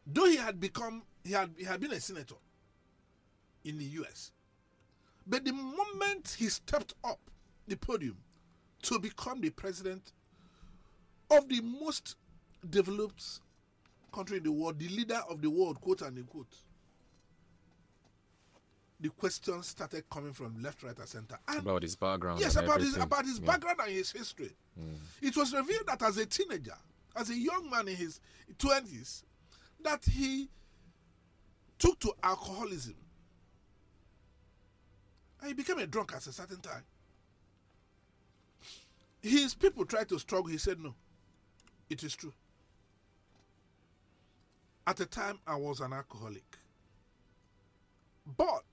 Though he had been a senator in the US, but the moment he stepped up the podium to become the president of the most developed country in the world, the leader of the world, quote and unquote, the questions started coming from left, right, and center. And about his background. Yes, and about his background and his history. It was revealed that as a teenager, as a young man in his 20s, that he took to alcoholism. And he became a drunk at a certain time. His people tried to struggle. He said, no, it is true. At the time, I was an alcoholic. But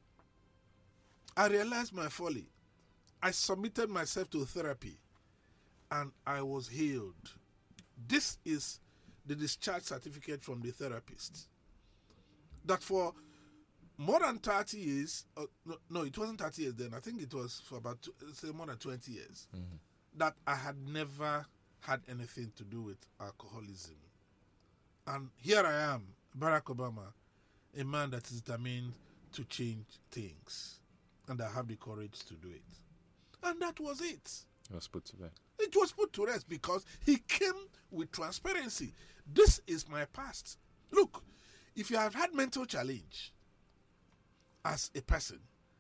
I realized my folly. I submitted myself to therapy and I was healed. This is the discharge certificate from the therapist. That for more than 30 years, no, it wasn't 30 years then. I think it was for about more than 20 years, that I had never had anything to do with alcoholism. And here I am, Barack Obama, a man that is determined to change things. And I have the courage to do it. And that was it. It was put to bed. It was put to rest because he came with transparency. This is my past. Look, if you have had mental challenge as a person,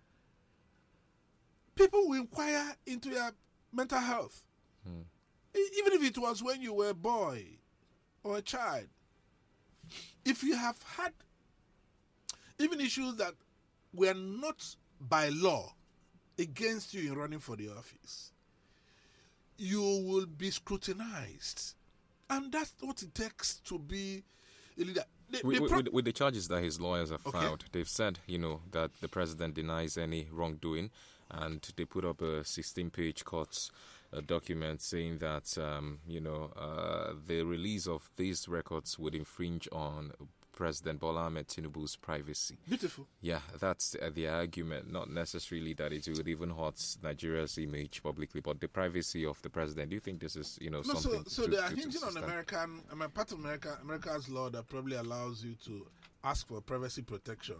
people will inquire into your mental health. Even if it was when you were a boy or a child. If you have had even issues that were not by law against you in running for the office, you will be scrutinized. And that's what it takes to be a leader. With the charges that his lawyers have filed, they've said, that the president denies any wrongdoing, and they put up a 16-page court document saying that, the release of these records would infringe on President Bola Ahmed Tinubu's privacy. Beautiful. Yeah, that's the argument. Not necessarily that it would even hurt Nigeria's image publicly, but the privacy of the president. Do you think this is, something? So they are hinging on part of America's law that probably allows you to ask for privacy protection.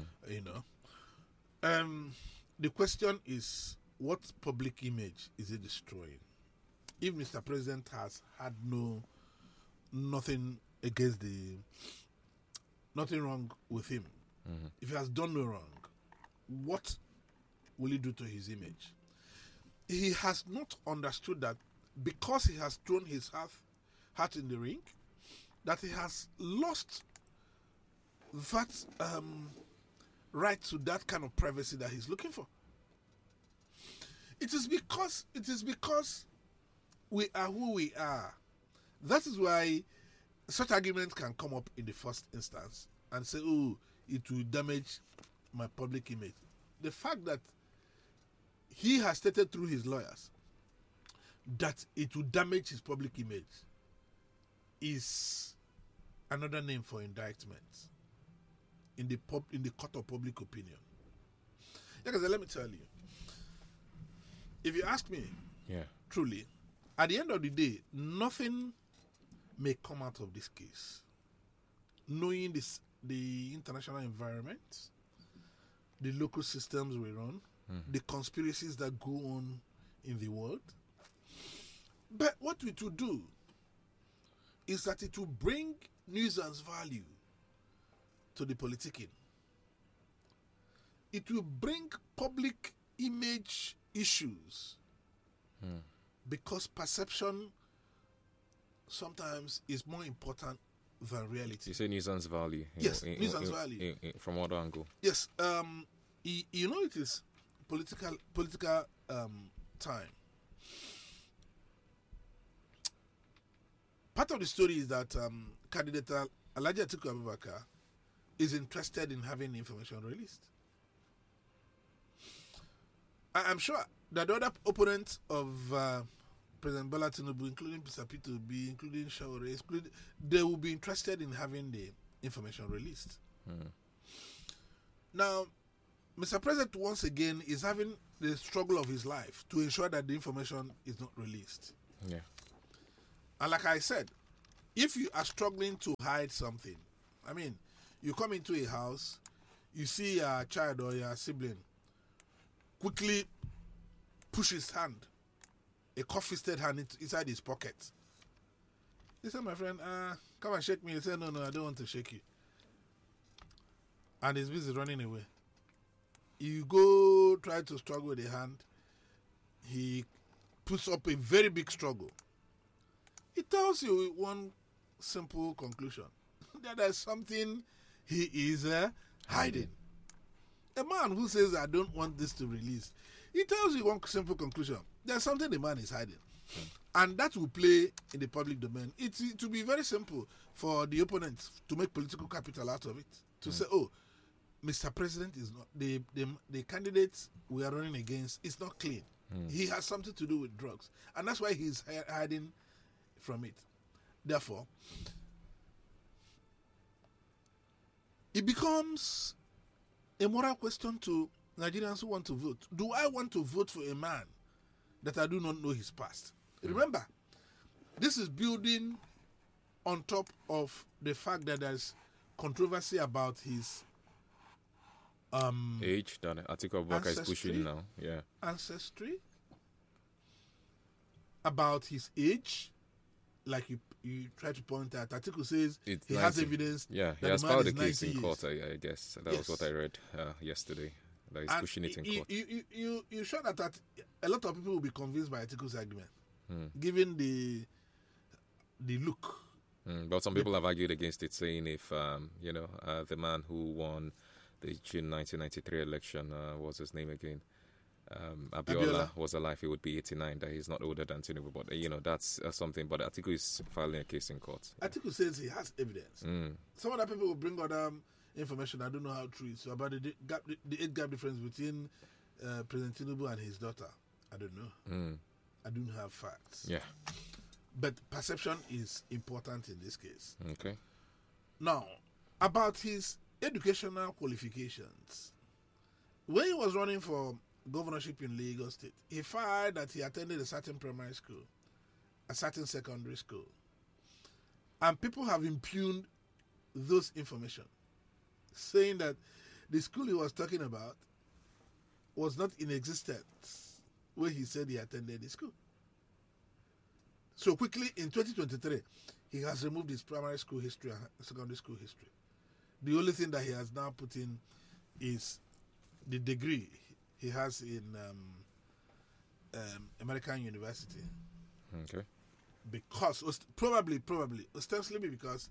The question is, what public image is it destroying? If Mr. President has had nothing wrong with him, if he has done no wrong, what will he do to his image? He has not understood that because he has thrown his hat in the ring, that he has lost that right to that kind of privacy that he's looking for. It is because we are who we are. That is why such arguments can come up in the first instance and say, oh, it will damage my public image. The fact that he has stated through his lawyers that it will damage his public image is another name for indictment in the court of public opinion. Because let me tell you, if you ask me, truly, at the end of the day, nothing may come out of this case. Knowing the international environment, the local systems we run, the conspiracies that go on in the world. But what it will do is that it will bring nuisance value to the politicking. It will bring public image issues because perception sometimes is more important than reality. You say nuisance value? Yes, nuisance value. From what angle? Yes, it is political time. Part of the story is that candidate Alhaji Atiku Abubakar is interested in having information released. I'm sure that the other opponents of President Bola Tinubu, including Mr. P2B, including Shaure, they will be interested in having the information released. Now, Mr. President once again is having the struggle of his life to ensure that the information is not released. Yeah. And like I said, if you are struggling to hide something, I mean, you come into a house, you see your child or your sibling quickly push his hand, a cuff-fisted hand inside his pocket. He said, my friend, come and shake me. He said, no, I don't want to shake you. And he's busy running away. You go try to struggle with the hand. He puts up a very big struggle. It tells you one simple conclusion. That there's something he is hiding. A man who says, I don't want this to release, he tells you one simple conclusion. There's something the man is hiding. And that will play in the public domain. It will be very simple for the opponents to make political capital out of it. To say, oh, Mr. President is not, the candidates we are running against is not clean. He has something to do with drugs. And that's why he's hiding from it. Therefore, it becomes a moral question to Nigerians who want to vote. Do I want to vote for a man that I do not know his past? Remember, this is building on top of the fact that there's controversy about his age that Atiku Abubakar is pushing now. Yeah. Ancestry. About his age. Like you try to point out, Atiku says he 90. has evidence. Yeah, he has filed a case in court, I guess. That was what I read yesterday. That he's pushing it in court. You sure that a lot of people will be convinced by Atiku's argument, given the look. But some people have argued against it, saying if the man who won the June 1993 election, what's his name again? Abiola was alive, he would be 89, that he's not older than Tinubu. But, that's something. But Atiku is filing a case in court. Atiku says he has evidence. Some other people will bring other information. I don't know how true it's about the age gap difference between President Tinubu and his daughter. I don't know. I don't have facts. Yeah. But perception is important in this case. Okay. Now, about his educational qualifications. When he was running for governorship in Lagos State, he filed that he attended a certain primary school, a certain secondary school. And people have impugned those information, saying that the school he was talking about was not in existence when he said he attended the school. So quickly, in 2023, he has removed his primary school history and secondary school history. The only thing that he has now put in is the degree he has in American University. Okay. Because, probably, ostensibly because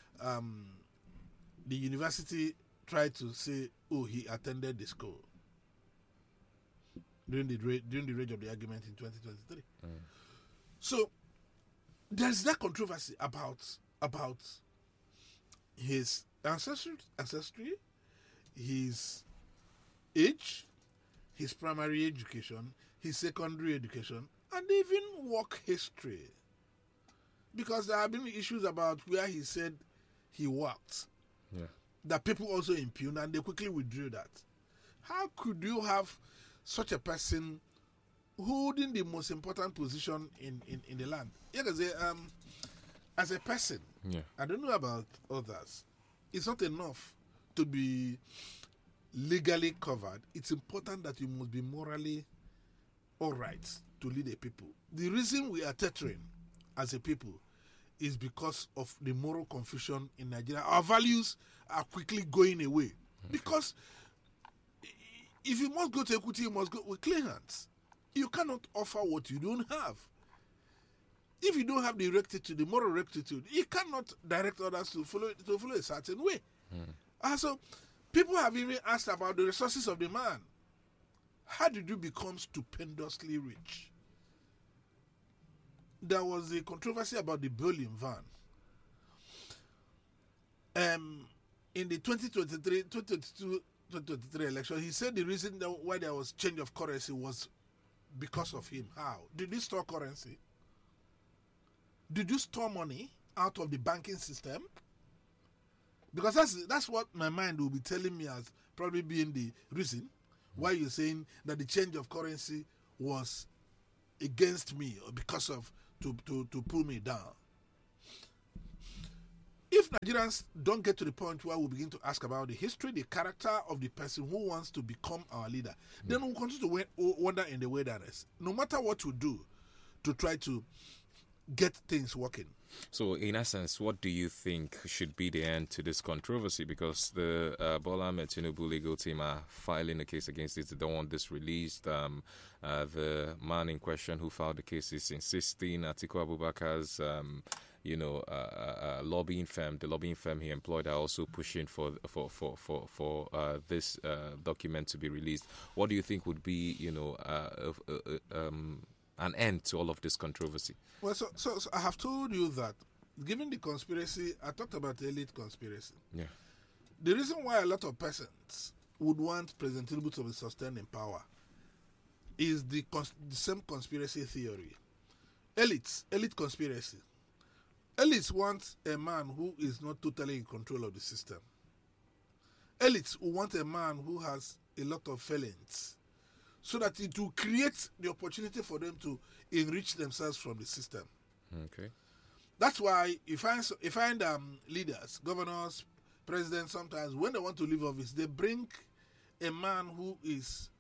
the university tried to say, oh, he attended the school during the rage of the argument in 2023. So, there's that controversy about his ancestry, his age, his primary education, his secondary education, and even work history. Because there have been issues about where he said he worked. Yeah. That people also impugned, and they quickly withdrew that. How could you have such a person holding the most important position in the land? Yeah, as a person, I don't know about others, it's not enough to be legally covered. It's important that you must be morally all right to lead a people. The reason we are teetering as a people is because of the moral confusion in Nigeria. Our values are quickly going away. Because if you must go to equity, you must go with clean hands. You cannot offer what you don't have. If you don't have the rectitude, the moral rectitude, you cannot direct others to follow a certain way. So, people have even asked about the resources of the man. How did you become stupendously rich? There was a controversy about the Berlin van. In the 2023 election, he said the reason why there was change of currency was because of him. How? Did he store currency? Did you store money out of the banking system? Because that's what my mind will be telling me as probably being the reason why you're saying that the change of currency was against me or because of to pull me down. If if Nigerians don't get to the point where we begin to ask about the history, the character of the person who wants to become our leader, then we'll continue to wander in the wilderness. No matter what we do to try to get things working. So, in essence, what do you think should be the end to this controversy? Because the Bola Ahmed Tinubu legal team are filing a case against it. They don't want this released. The man in question who filed the case is insisting Atiku Abubakar's, lobbying firm, the lobbying firm he employed, are also pushing for this document to be released. What do you think would be, an end to all of this controversy? Well, so I have told you that, given the conspiracy, I talked about the elite conspiracy. Yeah. The reason why a lot of persons would want President Tinubu to be sustained in power is the same conspiracy theory. Elite conspiracy. Elites want a man who is not totally in control of the system. Elites want a man who has a lot of failings, so that it will create the opportunity for them to enrich themselves from the system. Okay. That's why you find leaders, governors, presidents, sometimes when they want to leave office, they bring a man who is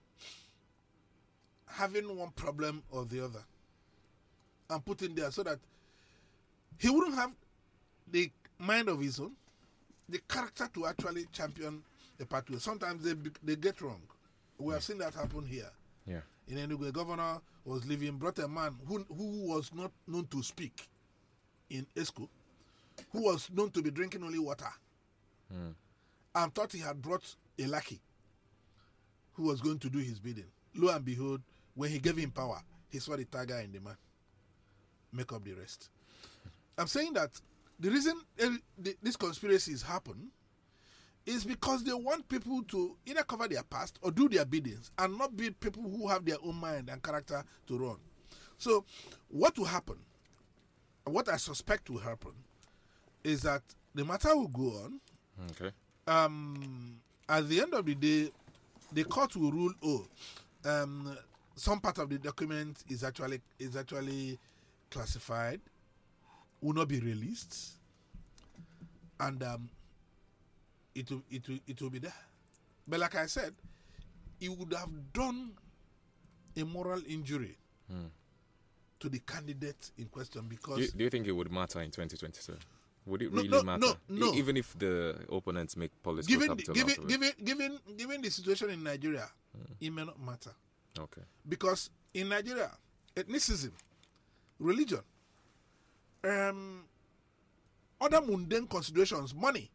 having one problem or the other and put in there so that he wouldn't have the mind of his own, the character to actually champion the party. Sometimes they get wrong. We have seen that happen here. Yeah. In Enugu, a governor was leaving, brought a man who was not known to speak in ESCO, who was known to be drinking only water, and thought he had brought a lackey who was going to do his bidding. Lo and behold, when he gave him power, he saw the tiger in the man. Make up the rest. I'm saying that the reason these conspiracies happen is because they want people to either cover their past or do their biddings and not be people who have their own mind and character to run. So what will happen, what I suspect will happen, is that the matter will go on. Okay. At the end of the day, the court will rule, some part of the document is actually classified, will not be released, and it will be there. But like I said, it would have done a moral injury to the candidate in question, because... Do you think it would matter in 2027? Would it really matter? No. Even if the opponents make political capital out of it? Given the situation in Nigeria, it may not matter. Okay. Because in Nigeria, ethnicism, religion, other mundane considerations, money,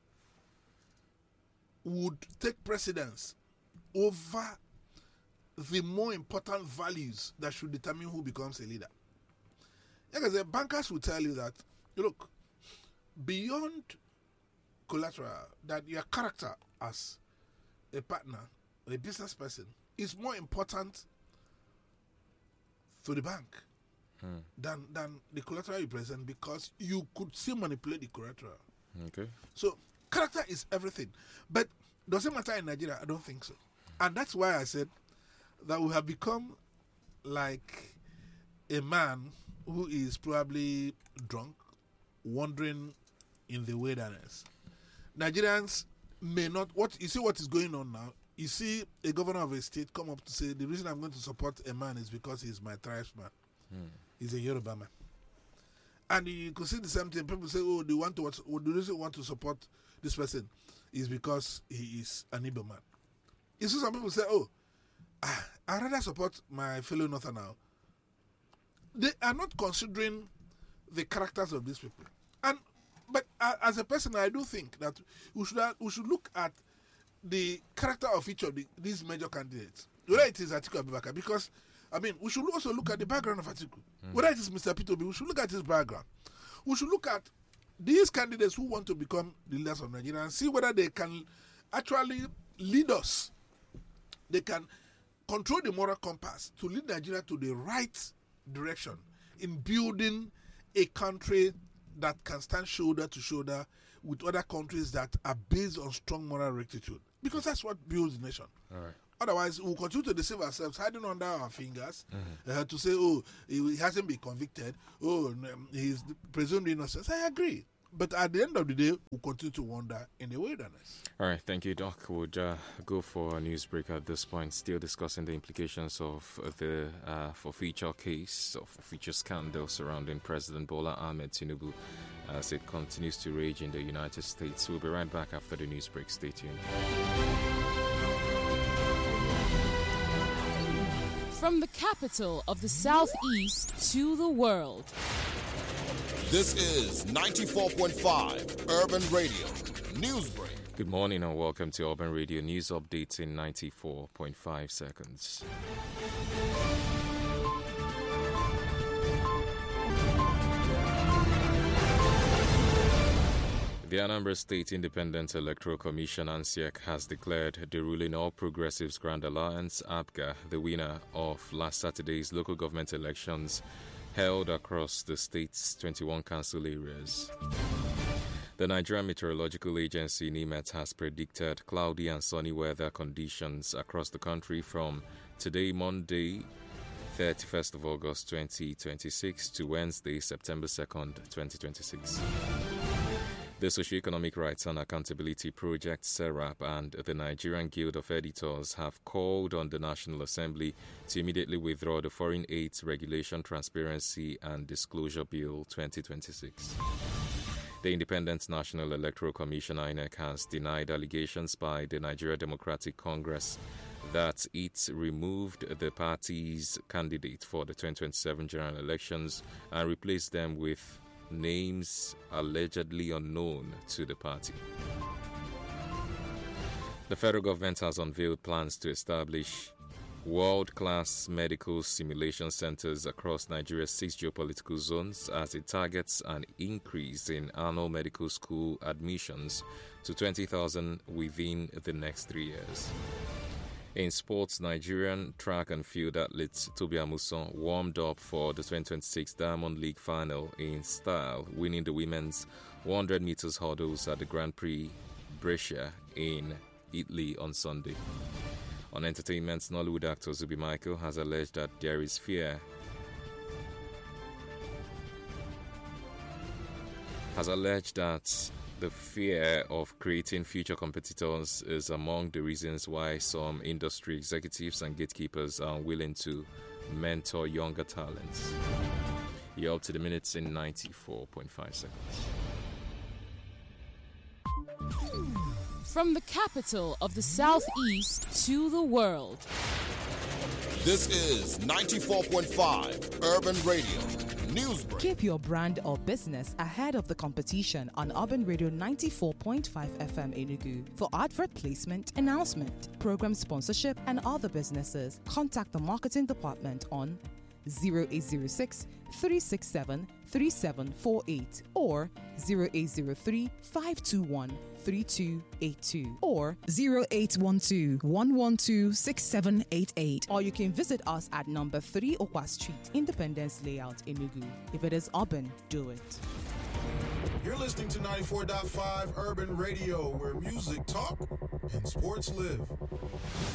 would take precedence over the more important values that should determine who becomes a leader. Like I said, bankers will tell you that, look, beyond collateral, that your character as a partner, a business person, is more important to the bank than the collateral you present, because you could still manipulate the collateral. Okay. So character is everything. But does it matter in Nigeria? I don't think so. And that's why I said that we have become like a man who is probably drunk, wandering in the wilderness. Nigerians may not... What is going on now? You see a governor of a state come up to say, the reason I'm going to support a man is because he's my tribesman. He's a Yoruba man. And you could see the same thing. People say, the reason want to support this person is because he is an Igbo man. You see some people say, I'd rather support my fellow Northerner. They are not considering the characters of these people. But as a person, I do think that we should look at the character of each of these major candidates. Whether it is Atiku Abubakar, because we should also look at the background of Atiku. Whether it is Mr. Peter Obi, we should look at his background. We should look at these candidates who want to become the leaders of Nigeria and see whether they can actually lead us. They can control the moral compass to lead Nigeria to the right direction in building a country that can stand shoulder to shoulder with other countries that are based on strong moral rectitude. Because that's what builds the nation. All right. Otherwise, we'll continue to deceive ourselves, hiding under our fingers, to say, he hasn't been convicted, he's presumed innocent. I agree. But at the end of the day, we'll continue to wander in the wilderness. All right, thank you, Doc. We'll go for a news break at this point, still discussing the implications of the forfeiture case, or forfeiture scandal surrounding President Bola Ahmed Tinubu as it continues to rage in the United States. We'll be right back after the news break. Stay tuned. From the capital of the Southeast to the world. This is 94.5 Urban Radio Newsbreak. Good morning and welcome to Urban Radio News Updates in 94.5 seconds. The Anambra State Independent Electoral Commission, ANSEC, has declared the ruling All Progressives Grand Alliance, APGA, the winner of last Saturday's local government elections held across the state's 21 council areas. The Nigerian Meteorological Agency, NIMET, has predicted cloudy and sunny weather conditions across the country from today, Monday, 31st of August 2026 to Wednesday, September 2nd, 2026. The Socioeconomic Rights and Accountability Project, SERAP, and the Nigerian Guild of Editors have called on the National Assembly to immediately withdraw the Foreign Aid Regulation, Transparency and Disclosure Bill 2026. The Independent National Electoral Commission, INEC, has denied allegations by the Nigeria Democratic Congress that it removed the party's candidate for the 2027 general elections and replaced them with names allegedly unknown to the party. The federal government has unveiled plans to establish world-class medical simulation centers across Nigeria's 6 geopolitical zones as it targets an increase in annual medical school admissions to 20,000 within the next 3 years. In sports, Nigerian track and field athlete Tobi Amusan warmed up for the 2026 Diamond League final in style, winning the women's 100 meters hurdles at the Grand Prix Brescia in Italy on Sunday. On entertainment, Nollywood actor Zubi Michael has alleged that there is fear. Has alleged that the fear of creating future competitors is among the reasons why some industry executives and gatekeepers are willing to mentor younger talents. You're up to the minutes in 94.5 seconds. From the capital of the Southeast to the world. This is 94.5 Urban Radio Newsbreak. Keep your brand or business ahead of the competition on Urban Radio 94.5 FM Enugu. For advert placement, announcement, program sponsorship, and other businesses, contact the marketing department on 0806 367 3748 or 0803 521 3282 or 0812 112 6788. Or you can visit us at number 3 Okwa Street, Independence Layout, Enugu. If it is urban, do it. You're listening to 94.5 Urban Radio, where music talk and sports live.